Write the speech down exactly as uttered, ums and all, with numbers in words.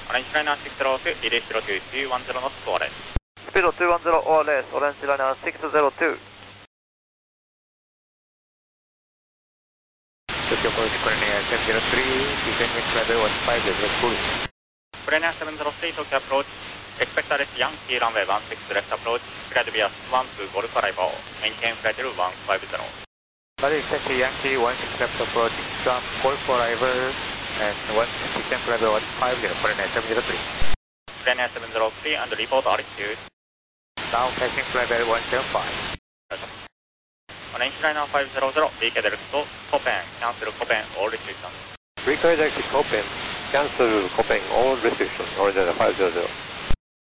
Orange Liner six zero two, delay zero two two one zero knots, O R S. Speed two one zero O R S, Orange Liner six zero two. Tokyo Police Coroner seven zero three, descend wind level one five zero, cruise. Coroner seven zero three, Tokyo approach. Expect arrest Yankee runway one six left approach. Flight via one two Golf arrival. Maintain flight level one five zero. Sorry, taxi Yankee one six left approach, Swamp Golf arrival, and one descend level one five zero, Coroner seven zero three. Coroner seven zero three and report altitude. Now passing flight level one seven five. Orange Liner five zero zero, V K direct to Copen, cancel Copen, all restrictions. Request exit Copen, cancel Copen, all restrictions, Orange Liner five zero zero.